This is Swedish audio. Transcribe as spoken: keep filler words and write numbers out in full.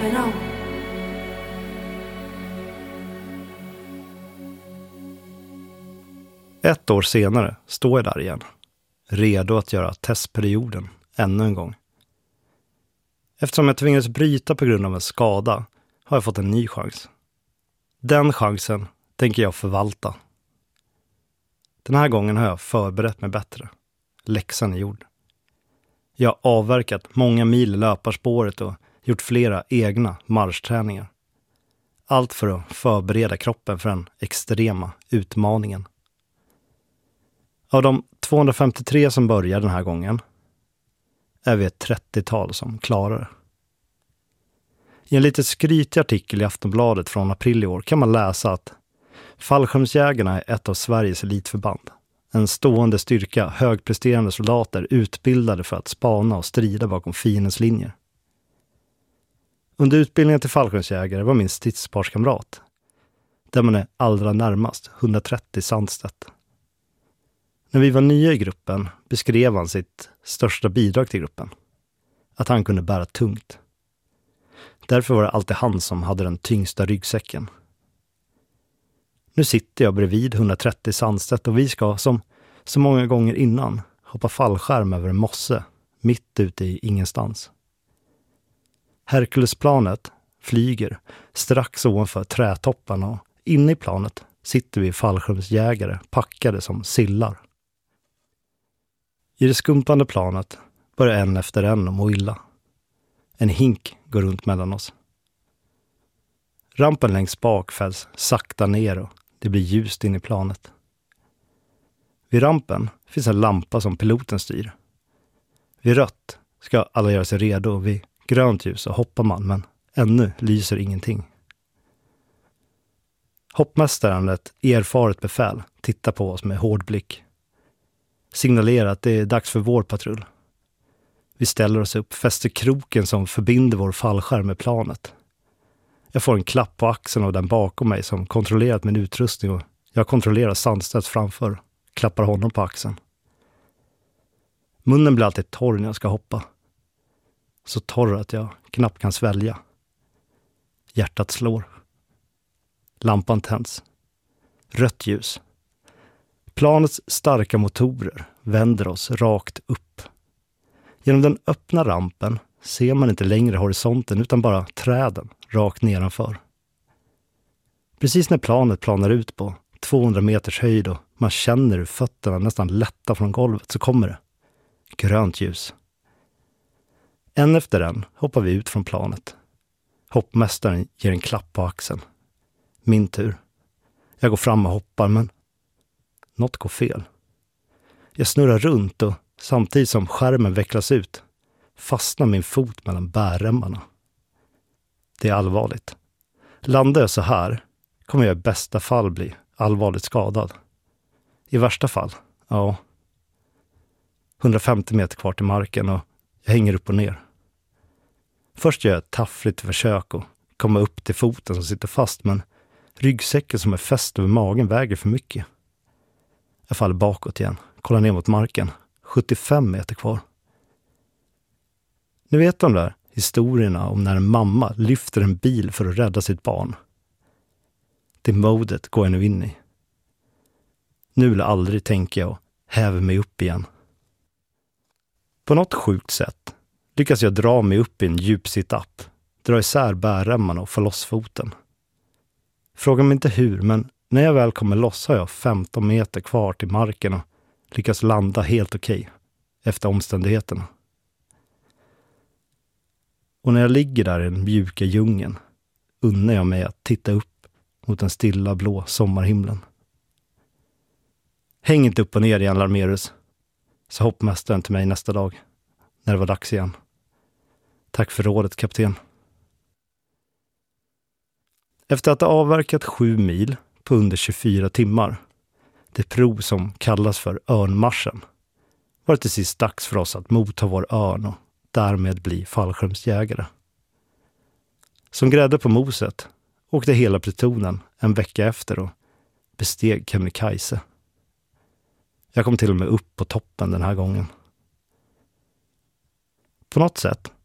keeping on. Ett år senare står jag där igen, redo att göra testperioden ännu en gång. Eftersom jag tvingades bryta på grund av en skada har jag fått en ny chans. Den chansen tänker jag förvalta. Den här gången har jag förberett mig bättre. Läxan är gjord. Jag har avverkat många mil i löparspåret och gjort flera egna marschträningar. Allt för att förbereda kroppen för den extrema utmaningen. Av de tvåhundrafemtiotre som börjar den här gången är vi ett trettiotal som klarar det. I en lite skrytig artikel i Aftonbladet från april i år kan man läsa att Fallskärmsjägarna är ett av Sveriges elitförband. En stående styrka, högpresterande soldater utbildade för att spana och strida bakom fiendens linjer. Under utbildningen till fallskärmsjägare var min stridsparskamrat, där man är allra närmast, hundratrettio Sandstedt. När vi var nya i gruppen beskrev han sitt största bidrag till gruppen. Att han kunde bära tungt. Därför var det alltid han som hade den tyngsta ryggsäcken. Nu sitter jag bredvid hundratrettio Sandstedt och vi ska, som så många gånger innan, hoppa fallskärm över en mosse mitt ute i ingenstans. Herkulesplanet flyger strax ovanför trätopparna och inne i planet sitter vi fallskärmsjägare packade som sillar. I det skumpande planet börjar en efter en att må illa. En hink går runt mellan oss. Rampen längst bak fälls sakta ner och det blir ljust in i planet. Vid rampen finns en lampa som piloten styr. Vid rött ska alla göra sig redo och vid grönt ljus så hoppar man, men ännu lyser ingenting. Hoppmästaren, ett erfaret befäl, tittar på oss med hård blick. Signalerar att det är dags för vår patrull. Vi ställer oss upp, fäster kroken som förbinder vår fallskärm med planet. Jag får en klapp på axeln av den bakom mig som kontrollerat min utrustning och jag kontrollerar Sandstedt framför, klappar honom på axeln. Munnen blir alltid torr när jag ska hoppa. Så torr att jag knappt kan svälja. Hjärtat slår. Lampan tänds. Rött ljus. Planets starka motorer vänder oss rakt upp. Genom den öppna rampen ser man inte längre horisonten utan bara träden rakt nedanför. Precis när planet planar ut på tvåhundra meters höjd och man känner hur fötterna nästan lätta från golvet så kommer det. Grönt ljus. En efter en hoppar vi ut från planet. Hoppmästaren ger en klapp på axeln. Min tur. Jag går fram och hoppar men något går fel. Jag snurrar runt och samtidigt som skärmen vecklas ut fastnar min fot mellan bärremmarna. Det är allvarligt. Landar jag så här kommer jag i bästa fall bli allvarligt skadad. I värsta fall, ja, hundrafemtio meter kvar till marken och jag hänger upp och ner. Först gör jag ett taffligt försök att komma upp till foten som sitter fast men ryggsäcken som är fäst över magen väger för mycket. Jag faller bakåt igen, kollar ner mot marken. sjuttiofem meter kvar. Ni vet de där historierna om när en mamma lyfter en bil för att rädda sitt barn. Det modet går jag nu in i. Nu eller aldrig tänker jag och häver mig upp igen. På något sjukt sätt lyckas jag dra mig upp i en djup sit-up, dra isär bärremmarna och få loss foten. Fråga mig inte hur, men när jag väl kommer loss har jag femton meter kvar till marken och lyckas landa helt okej efter omständigheterna. Och när jag ligger där i den mjuka djungeln unnar jag mig att titta upp mot den stilla blå sommarhimlen. Häng inte upp och ner igen, Larmerus, sa hoppmästaren till mig nästa dag när det var dags igen. Tack för rådet, kapten. Efter att ha avverkat sju mil på under tjugofyra timmar, det prov som kallas för örnmarschen, var det till sist dags för oss att motta vår örn och därmed bli fallskärmsjägare. Som grädde på moset åkte hela plutonen en vecka efter och besteg Kebnekaise. Jag kom till och med upp på toppen den här gången. På något sätt